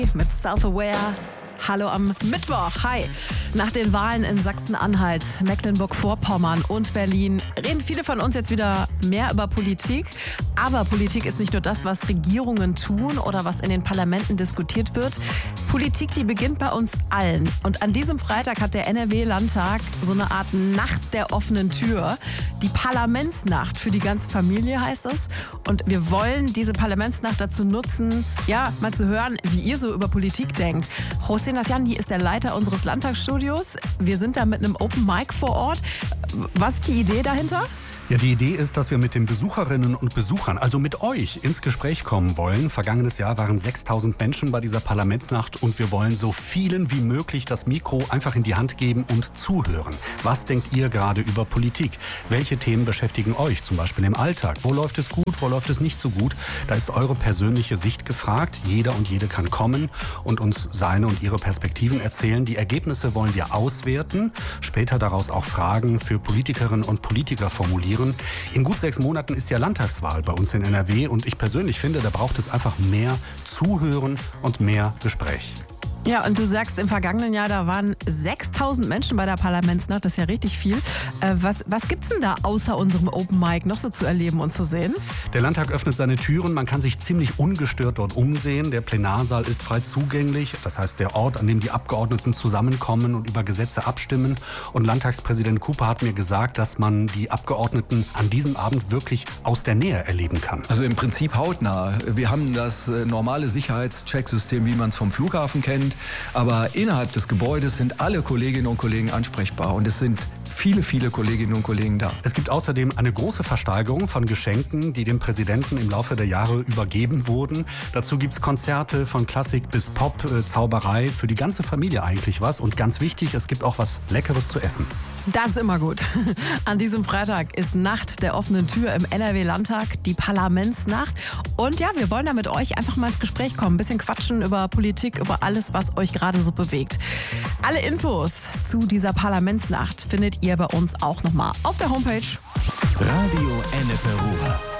Mit Self-Aware. Hallo am Mittwoch. Hi. Nach den Wahlen in Sachsen-Anhalt, Mecklenburg-Vorpommern und Berlin reden viele von uns jetzt wieder mehr über Politik. Aber Politik ist nicht nur das, was Regierungen tun oder was in den Parlamenten diskutiert wird. Politik, die beginnt bei uns allen. Und an diesem Freitag hat der NRW-Landtag so eine Art Nacht der offenen Tür. Die Parlamentsnacht für die ganze Familie heißt es. Und wir wollen diese Parlamentsnacht dazu nutzen, ja, mal zu hören, wie ihr so über Politik denkt. José Nasjandi ist der Leiter unseres Landtagsstudios. Wir sind da mit einem Open Mic vor Ort. Was ist die Idee dahinter? Ja, die Idee ist, dass wir mit den Besucherinnen und Besuchern, also mit euch, ins Gespräch kommen wollen. Vergangenes Jahr waren 6.000 Menschen bei dieser Parlamentsnacht und wir wollen so vielen wie möglich das Mikro einfach in die Hand geben und zuhören. Was denkt ihr gerade über Politik? Welche Themen beschäftigen euch, zum Beispiel im Alltag? Wo läuft es gut, wo läuft es nicht so gut? Da ist eure persönliche Sicht gefragt. Jeder und jede kann kommen und uns seine und ihre Perspektiven erzählen. Die Ergebnisse wollen wir auswerten, später daraus auch Fragen für Politikerinnen und Politiker formulieren. In gut 6 Monaten ist ja Landtagswahl bei uns in NRW und ich persönlich finde, da braucht es einfach mehr Zuhören und mehr Gespräch. Ja, und du sagst, im vergangenen Jahr, da waren 6.000 Menschen bei der Parlamentsnacht, das ist ja richtig viel. Was gibt's denn da außer unserem Open Mic noch so zu erleben und zu sehen? Der Landtag öffnet seine Türen, man kann sich ziemlich ungestört dort umsehen. Der Plenarsaal ist frei zugänglich, das heißt der Ort, an dem die Abgeordneten zusammenkommen und über Gesetze abstimmen. Und Landtagspräsident Cooper hat mir gesagt, dass man die Abgeordneten an diesem Abend wirklich aus der Nähe erleben kann. Also im Prinzip hautnah. Wir haben das normale Sicherheitschecksystem, wie man es vom Flughafen kennt. Aber innerhalb des Gebäudes sind alle Kolleginnen und Kollegen ansprechbar und es sind viele Kolleginnen und Kollegen da. Es gibt außerdem eine große Versteigerung von Geschenken, die dem Präsidenten im Laufe der Jahre übergeben wurden. Dazu gibt es Konzerte von Klassik bis Pop, Zauberei, für die ganze Familie eigentlich was. Und ganz wichtig, es gibt auch was Leckeres zu essen. Das ist immer gut. An diesem Freitag ist Nacht der offenen Tür im NRW-Landtag, die Parlamentsnacht. Und ja, wir wollen da mit euch einfach mal ins Gespräch kommen, ein bisschen quatschen über Politik, über alles, was euch gerade so bewegt. Alle Infos zu dieser Parlamentsnacht findet ihr bei uns auch nochmal auf der Homepage. Radio Ennepe Ruhr.